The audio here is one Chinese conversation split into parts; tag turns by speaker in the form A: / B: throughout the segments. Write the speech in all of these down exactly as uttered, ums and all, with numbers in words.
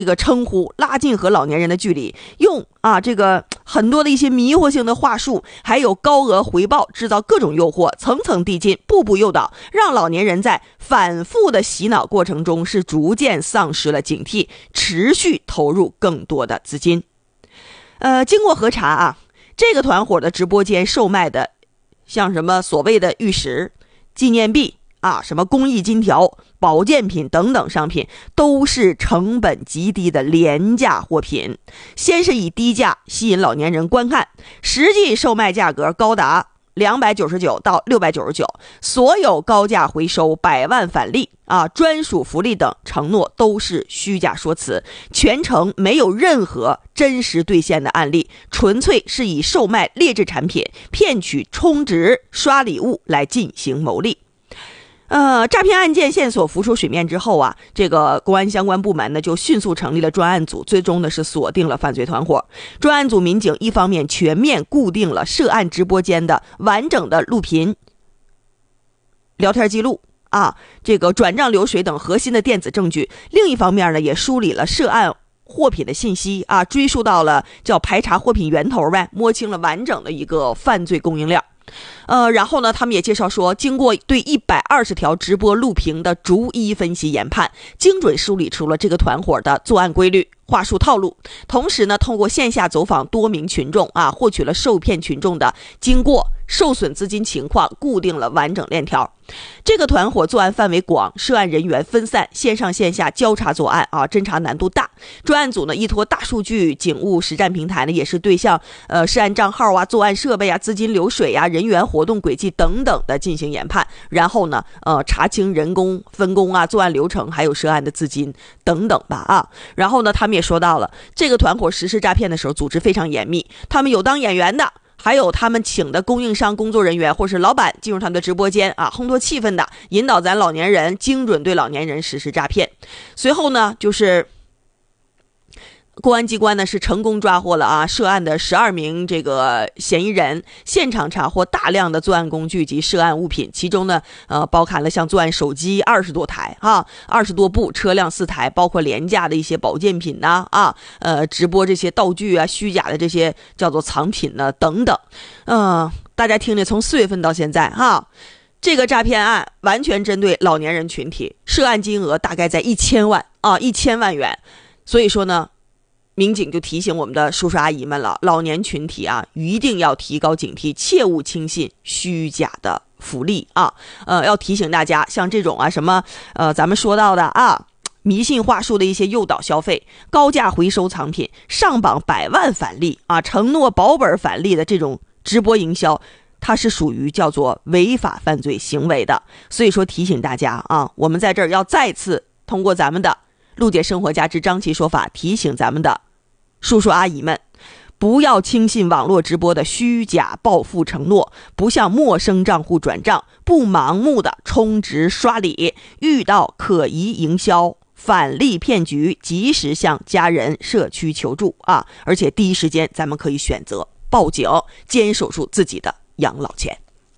A: 这个称呼拉近和老年人的距离，用啊这个很多的一些迷惑性的话术，还有高额回报，制造各种诱惑，层层递进，步步诱导，让老年人在反复的洗脑过程中是逐渐丧失了警惕，持续投入更多的资金。呃，经过核查啊，这个团伙的直播间售卖的像什么所谓的玉石、纪念币啊，什么工艺金条、保健品等等商品，都是成本极低的廉价货品。先是以低价吸引老年人观看，实际售卖价格高达两百九十九到六百九十九，所有高价回收、百万返利啊、专属福利等承诺都是虚假说辞，全程没有任何真实兑现的案例，纯粹是以售卖劣质产品、骗取充值、刷礼物来进行牟利。呃，诈骗案件线索浮出水面之后啊，这个公安相关部门呢就迅速成立了专案组，最终呢是锁定了犯罪团伙。专案组民警一方面全面固定了涉案直播间的完整的录屏、聊天记录啊，这个转账流水等核心的电子证据；另一方面呢，也梳理了涉案货品的信息啊，追溯到了叫排查货品源头呗，摸清了完整的一个犯罪供应链。呃，然后呢，他们也介绍说，经过对一百二十条直播录屏的逐一分析研判，精准梳理出了这个团伙的作案规律、话术套路。同时呢，通过线下走访多名群众啊，获取了受骗群众的经过、受损资金情况，固定了完整链条。这个团伙作案范围广，涉案人员分散，线上线下交叉作案啊，侦查难度大。专案组呢依托大数据警务实战平台呢，也是对象呃涉案账号啊、作案设备啊、资金流水啊、人员活动轨迹等等的进行研判，然后呢呃查清人工分工啊、作案流程，还有涉案的资金等等吧啊。然后呢，他们也说到了这个团伙实施诈骗的时候，组织非常严密，他们有当演员的，还有他们请的供应商工作人员或是老板进入他们的直播间啊，烘托气氛的，引导咱老年人精准对老年人实施诈骗。随后呢，就是公安机关呢是成功抓获了啊涉案的十二名这个嫌疑人，现场查获大量的作案工具及涉案物品，其中呢呃包含了像作案手机二十多台哈，二十多部，车辆四台，包括廉价的一些保健品呐 啊, 啊呃直播这些道具啊，虚假的这些叫做藏品呢等等。嗯、呃，大家听听，从四月份到现在哈，这个诈骗案完全针对老年人群体，涉案金额大概在一千万啊一千万元。所以说呢，民警就提醒我们的叔叔阿姨们了，老年群体啊，一定要提高警惕，切勿轻信虚假的福利啊。呃，要提醒大家，像这种啊什么呃咱们说到的啊迷信话术的一些诱导消费、高价回收藏品、上榜百万返利啊、承诺保本返利的这种直播营销，它是属于叫做违法犯罪行为的。所以说提醒大家啊，我们在这儿要再次通过咱们的陆姐生活家之张琪说法，提醒咱们的叔叔阿姨们，不要轻信网络直播的虚假暴富承诺，不向陌生账户转账，不盲目的充值刷礼，遇到可疑营销、返利骗局，及时向家人、社区求助啊！而且第一时间咱们可以选择报警，坚守住自己的养老钱。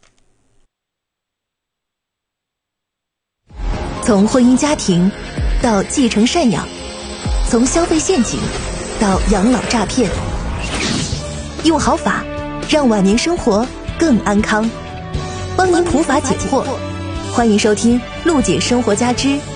B: 从婚姻家庭到继承赡养，从消费陷阱到养老诈骗，用好法让晚年生活更安康，帮您普法解惑。欢迎收听陆姐生活家之